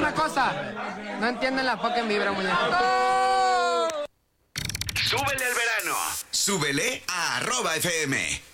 una cosa. No entienden la fucking vibra, muñeco. Súbele al verano. Súbele a @FM.